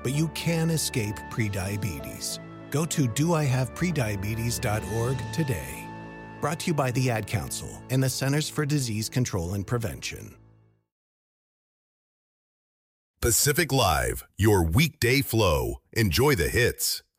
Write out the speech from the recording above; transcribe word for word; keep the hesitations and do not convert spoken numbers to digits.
but you can escape prediabetes. Go to do I have prediabetes dot org today. Brought to you by the Ad Council and the Centers for Disease Control and Prevention. Pacific Live, your weekday flow. Enjoy the hits.